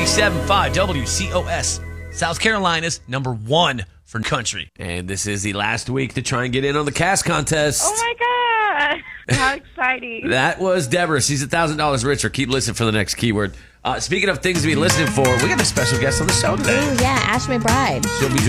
97.5 WCOS, South Carolina's number one for country. And this is the last week to try and get in on the cast contest. Oh, my God. How exciting. That was Deborah. She's $1,000 richer. Keep listening for the next keyword. Speaking of things to be listening for, we got a special guest on the show today. Ooh, yeah, Ash McBride. She'll be